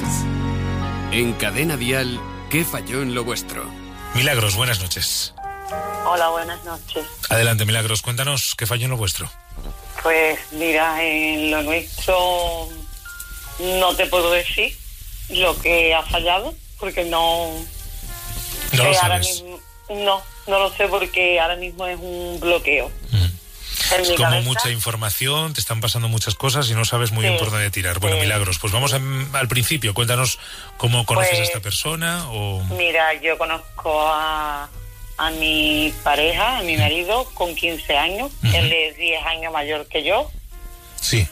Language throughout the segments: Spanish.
En Cadena Dial, ¿qué falló en lo vuestro? Milagros, buenas noches. Hola, buenas noches. Adelante, Milagros, cuéntanos qué falló en lo vuestro. Pues mira, en lo nuestro no te puedo decir lo que ha fallado, porque no lo ahora sabes. mismo, no lo sé, porque ahora mismo es un bloqueo. Es como mucha información, te están pasando muchas cosas y no sabes muy bien por dónde tirar. Bueno, Milagros, pues vamos al principio. Cuéntanos cómo conoces a esta persona. Mira, yo conozco a mi pareja, a mi marido, con 15 años. Él es 10 años mayor que yo. Sí.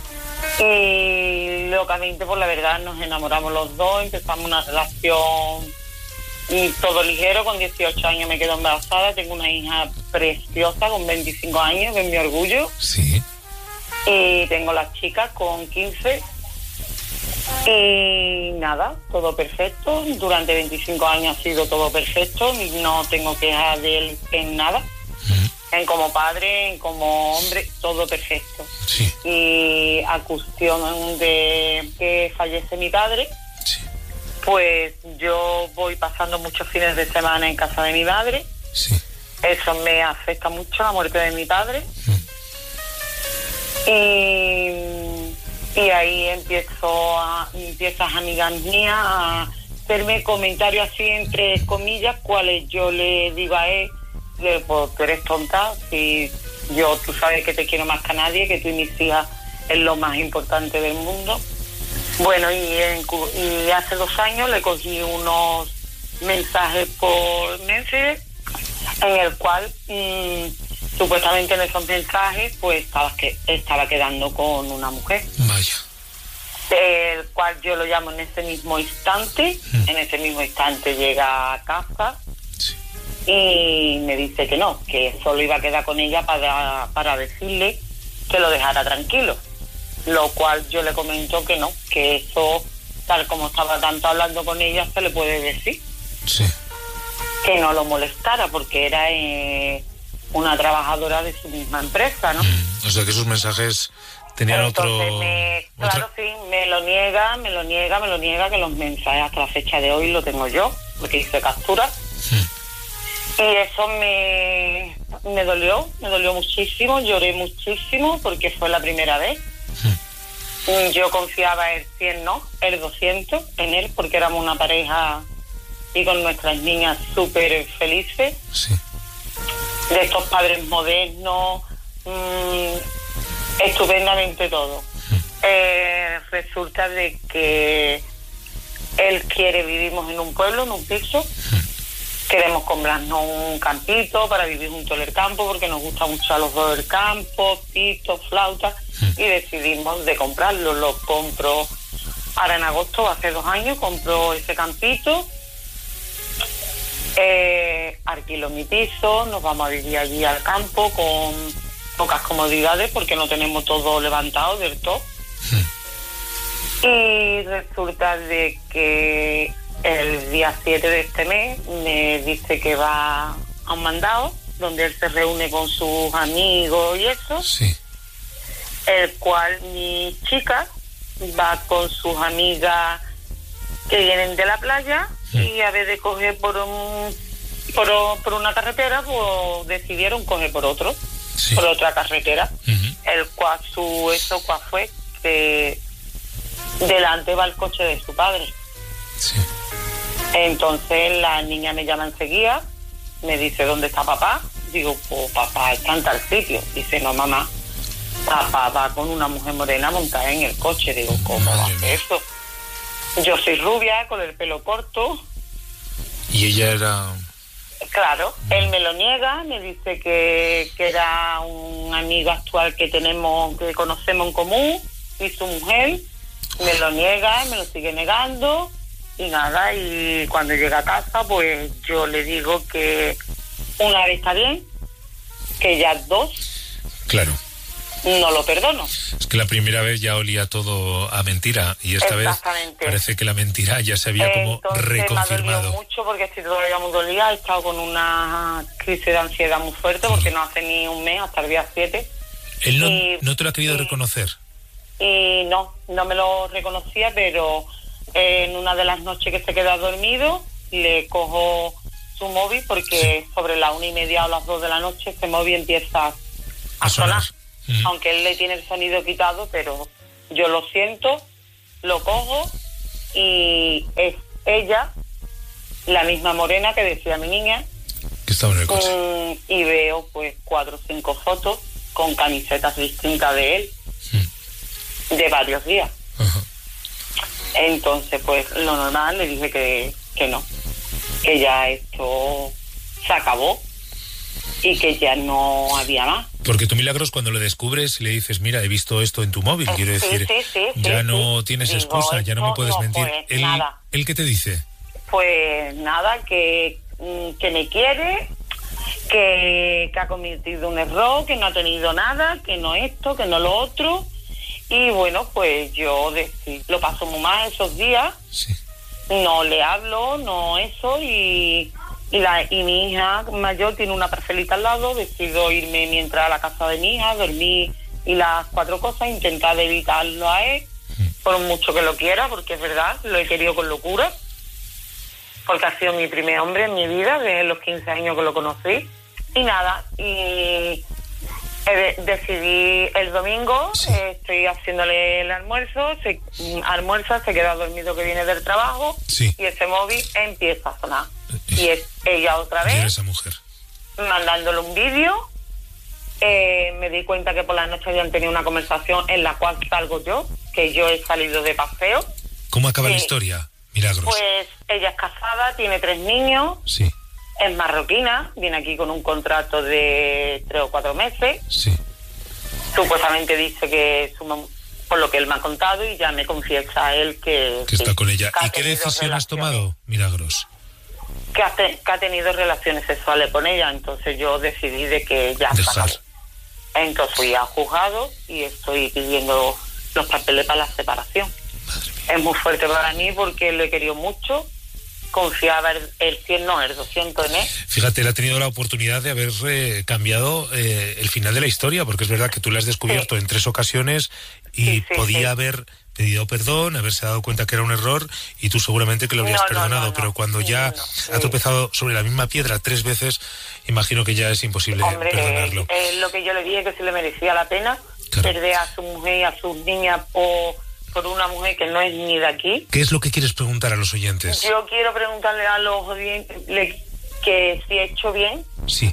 Y locamente, por la verdad, nos enamoramos los dos, empezamos una relación todo ligero. Con 18 años me quedo embarazada, tengo una hija preciosa con 25 años, que es mi orgullo. Sí. Y tengo las chicas con 15. Y nada, todo perfecto. Durante 25 años ha sido todo perfecto, no tengo quejas de él en nada. En como padre, en como hombre, todo perfecto. Sí. Y a cuestión de que fallece mi padre, sí, pues yo voy pasando muchos fines de semana en casa de mi madre. Sí. Eso me afecta mucho, la muerte de mi padre. Y ahí empiezas amigas mías a hacerme comentarios así entre comillas, cuales yo le digo a él, pues tú eres tonta, si tú sabes que te quiero más que a nadie, que tú y mis hijas es lo más importante del mundo. Bueno, y hace 2 años le cogí unos mensajes por Messenger en el cual supuestamente en esos mensajes pues estaba quedando con una mujer. Vaya. El cual yo lo llamo en ese mismo instante. En ese mismo instante llega a casa. Sí. Y me dice que no, que solo iba a quedar con ella para decirle que lo dejara tranquilo. Lo cual yo le comento que no, que eso, tal como estaba tanto hablando con ella, se le puede decir. Sí. Que no lo molestara, porque era una trabajadora de su misma empresa, ¿no? O sea que esos mensajes tenían Claro, sí, me lo niega, que los mensajes hasta la fecha de hoy lo tengo yo, porque hice captura. Y eso me dolió muchísimo, lloré muchísimo, porque fue la primera vez. Yo confiaba el 100, no, el 200 en él, porque éramos una pareja y con nuestras niñas súper felices. Sí. De estos padres modernos, estupendamente todo. Resulta de que él vivimos en un pueblo, en un piso. Queremos comprarnos un campito para vivir junto al campo, porque nos gusta mucho a los dos el campo, pitos, flautas, y decidimos de comprarlo. Lo compro ahora en agosto, hace 2 años, compro ese campito, alquilo mi piso, nos vamos a vivir allí al campo con pocas comodidades, porque no tenemos todo levantado del todo. Y resulta de que el día 7 de este mes me dice que va a un mandado donde él se reúne con sus amigos y eso. Sí. El cual mi chica va con sus amigas que vienen de la playa y a vez de coger por una carretera, pues decidieron coger por otra carretera. El cual cual fue que delante va el coche de su padre. Sí. Entonces la niña me llama enseguida, me dice ¿dónde está papá? Digo, pues papá está en tal sitio. Dice, no mamá, papá va con una mujer morena montada en el coche. Digo, ¿cómo va a hacer eso? Yo soy rubia, con el pelo corto. ¿Y ella era...? Claro, él me lo niega, me dice que era un amigo actual que conocemos en común, y su mujer me lo niega, me lo sigue negando, y nada, y cuando llega a casa, pues yo le digo que una vez está bien, que ya 2... Claro. No lo perdono. Es que la primera vez ya olía todo a mentira, y esta vez parece que la mentira ya se había como reconfirmado. Me ha dolido mucho, porque estoy todavía muy dolida. He estado con una crisis de ansiedad muy fuerte, porque no hace ni un mes, hasta el día 7. ¿Él no te lo ha querido reconocer? Y no me lo reconocía, pero en una de las noches que se queda dormido, le cojo su móvil porque sobre las 1:30 o las 2 de la noche ese móvil empieza a sonar. Aunque él le tiene el sonido quitado, pero yo lo siento, lo cojo y es ella, la misma morena que decía mi niña, que estaba en el coche. Y veo pues 4 o 5 fotos con camisetas distintas de él, de varios días. Entonces pues lo normal, le dije que no, que ya esto se acabó y que ya no había más. Porque tú, Milagros, cuando lo descubres y le dices, mira, he visto esto en tu móvil, quiero decir, ya no tienes excusa, ya no me puedes mentir. Pues, nada. ¿Él qué te dice? Pues nada, que me quiere, que ha cometido un error, que no ha tenido nada, que no esto, que no lo otro. Y bueno, pues yo lo paso muy mal esos días. Sí. No le hablo, no eso, y mi hija mayor tiene una parcelita al lado, decido irme mientras a la casa de mi hija, dormir y las 4 cosas, intentar evitarlo a él, por mucho que lo quiera, porque es verdad, lo he querido con locura, porque ha sido mi primer hombre en mi vida, desde los 15 años que lo conocí, y nada, y decidí el domingo, estoy haciéndole el almuerzo, almuerza, se queda dormido que viene del trabajo, y ese móvil empieza a sonar. Y es ella otra vez, esa mujer, mandándole un vídeo. Me di cuenta que por la noche habían tenido una conversación en la cual salgo yo, que yo he salido de paseo. ¿Cómo acaba la historia, Milagros? Pues ella es casada, tiene 3 niños, es marroquina, viene aquí con un contrato de 3 o 4 meses. Supuestamente dice que por lo que él me ha contado, y ya me confiesa a él que está con ella. ¿Y qué decisión has tomado, Milagros? Que ha tenido relaciones sexuales con ella, entonces yo decidí de que ya está. Entonces fui al juzgado y estoy pidiendo los papeles para la separación. Es muy fuerte para mí porque lo he querido mucho, confiaba el 100, no, el 200 en él. Fíjate, él ha tenido la oportunidad de haber cambiado el final de la historia, porque es verdad que tú le has descubierto en 3 ocasiones y podía haber pedido perdón, haberse dado cuenta que era un error, y tú seguramente que lo habrías perdonado, pero cuando ya ha tropezado sobre la misma piedra 3 veces, imagino que ya es imposible perdonarlo. Lo que yo le dije, que se le merecía la pena perder a su mujer y a sus niñas por una mujer que no es ni de aquí. ¿Qué es lo que quieres preguntar a los oyentes? Yo quiero preguntarle a los oyentes que si he hecho bien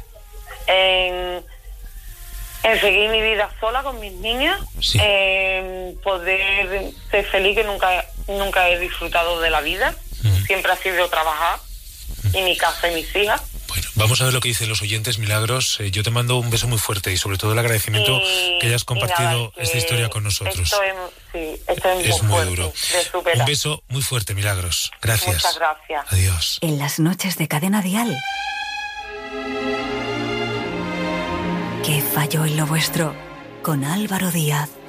en seguir mi vida sola con mis niñas, en poder ser feliz, que nunca he disfrutado de la vida, siempre ha sido trabajar, y mi casa y mis hijas. Bueno, vamos a ver lo que dicen los oyentes, Milagros. Yo te mando un beso muy fuerte y sobre todo el agradecimiento que hayas compartido esta historia con nosotros. Esto es muy duro. Un beso muy fuerte, Milagros. Gracias. Muchas gracias. Adiós. En las noches de Cadena Dial. ¿Qué falló en lo vuestro? Con Álvaro Díaz.